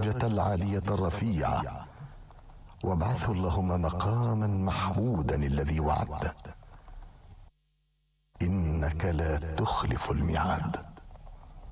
الدرجة العالية الرفيعة، وابعثه اللهم مقاما محمودا الذي وعدته، إنك لا تخلف الميعاد.